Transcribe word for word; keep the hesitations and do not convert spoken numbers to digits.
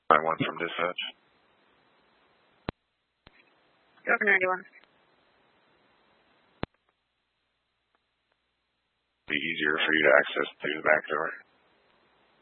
I one from dispatch. Go for ninety-one. Be easier for you to access through the back door.